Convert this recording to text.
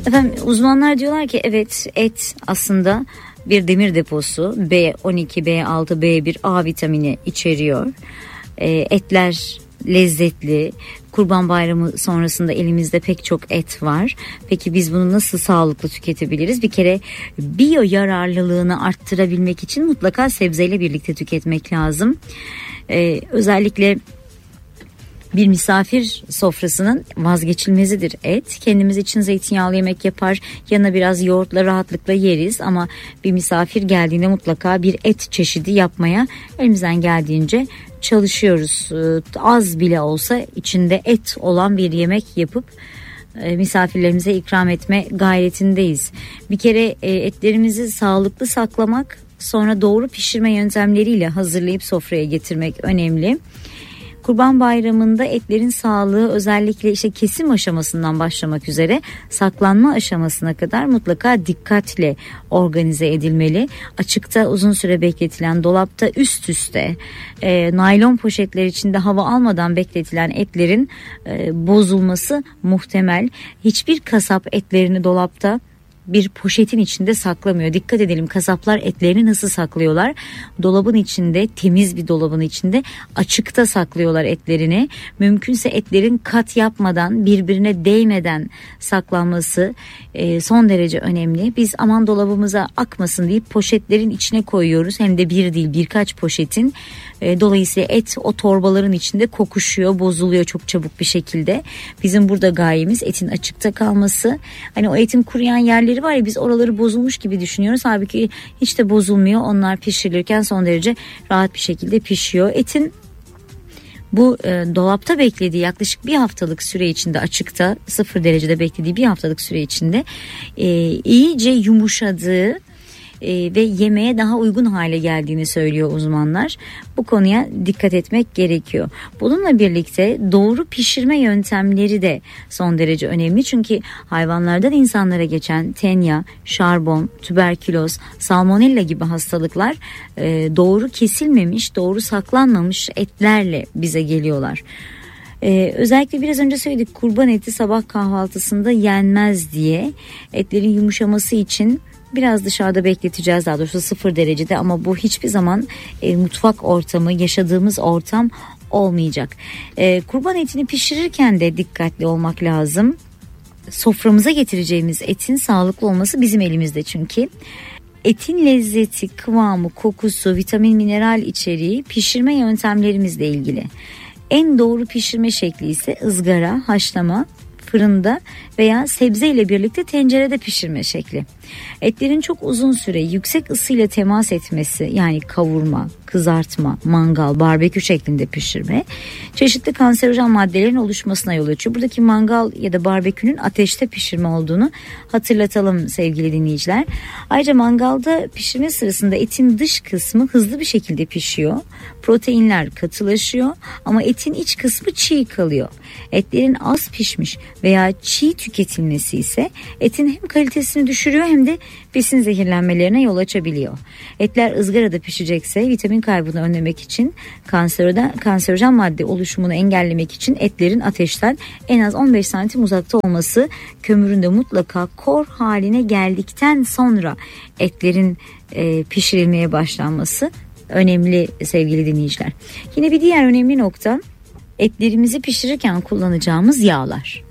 Efendim uzmanlar diyorlar ki evet, et aslında bir demir deposu. B12, B6, B1, A vitamini içeriyor. Etler lezzetli. Kurban Bayramı sonrasında elimizde pek çok et var. Peki biz bunu nasıl sağlıklı tüketebiliriz? Bir kere biyo yararlılığını arttırabilmek için mutlaka sebzeyle birlikte tüketmek lazım. Özellikle bir misafir sofrasının vazgeçilmezidir et. Kendimiz için zeytinyağlı yemek yapar, yanına biraz yoğurtla rahatlıkla yeriz ama bir misafir geldiğinde mutlaka bir et çeşidi yapmaya elimizden geldiğince çalışıyoruz. Az bile olsa içinde et olan bir yemek yapıp misafirlerimize ikram etme gayretindeyiz. Bir kere etlerimizi sağlıklı saklamak, sonra doğru pişirme yöntemleriyle hazırlayıp sofraya getirmek önemli. Kurban Bayramı'nda etlerin sağlığı özellikle işte kesim aşamasından başlamak üzere saklanma aşamasına kadar mutlaka dikkatle organize edilmeli. Açıkta uzun süre bekletilen, dolapta üst üste naylon poşetler içinde hava almadan bekletilen etlerin bozulması muhtemel. Hiçbir kasap etlerini dolapta bir poşetin içinde saklamıyor. Dikkat edelim, kasaplar etlerini nasıl saklıyorlar? Dolabın içinde, temiz bir dolabın içinde açıkta saklıyorlar etlerini. Mümkünse etlerin kat yapmadan, birbirine değmeden saklanması son derece önemli. Biz aman dolabımıza akmasın deyip poşetlerin içine koyuyoruz. Hem de bir değil, birkaç poşetin. Dolayısıyla et o torbaların içinde kokuşuyor, bozuluyor çok çabuk bir şekilde. Bizim burada gayemiz etin açıkta kalması. Hani o etin kuruyan yerleri var ya, biz oraları bozulmuş gibi düşünüyoruz. Halbuki hiç de bozulmuyor. Onlar pişirilirken son derece rahat bir şekilde pişiyor. Etin bu dolapta beklediği yaklaşık bir haftalık süre içinde, açıkta 0 derecede beklediği bir haftalık süre içinde iyice yumuşadığı ve yemeğe daha uygun hale geldiğini söylüyor uzmanlar. Bu konuya dikkat etmek gerekiyor. Bununla birlikte doğru pişirme yöntemleri de son derece önemli. Çünkü hayvanlardan insanlara geçen tenya, şarbon, tüberküloz, salmonella gibi hastalıklar doğru kesilmemiş, doğru saklanmamış etlerle bize geliyorlar. Özellikle biraz önce söyledik, kurban eti sabah kahvaltısında yenmez diye. Etlerin yumuşaması için biraz dışarıda bekleteceğiz, daha doğrusu 0 derecede, ama bu hiçbir zaman mutfak ortamı, yaşadığımız ortam olmayacak. Kurban etini pişirirken de dikkatli olmak lazım. Soframıza getireceğimiz etin sağlıklı olması bizim elimizde çünkü. Etin lezzeti, kıvamı, kokusu, vitamin, mineral içeriği pişirme yöntemlerimizle ilgili. En doğru pişirme şekli ise ızgara, haşlama, fırında veya sebzeyle birlikte tencerede pişirme şekli. Etlerin çok uzun süre yüksek ısıyla temas etmesi, yani kavurma, kızartma, mangal, barbekü şeklinde pişirme çeşitli kanserojen maddelerin oluşmasına yol açıyor. Buradaki mangal ya da barbekünün ateşte pişirme olduğunu hatırlatalım sevgili dinleyiciler. Ayrıca mangalda pişirme sırasında etin dış kısmı hızlı bir şekilde pişiyor. Proteinler katılaşıyor ama etin iç kısmı çiğ kalıyor. Etlerin az pişmiş veya çiğ tüketilmesi ise etin hem kalitesini düşürüyor hem de besin zehirlenmelerine yol açabiliyor. Etler ızgarada pişecekse vitamin kaybını önlemek için, kanserojen madde oluşumunu engellemek için etlerin ateşten en az 15 santim uzakta olması, kömürün de mutlaka kor haline geldikten sonra etlerin pişirilmeye başlanması önemli sevgili dinleyiciler. Yine bir diğer önemli nokta, etlerimizi pişirirken kullanacağımız yağlar.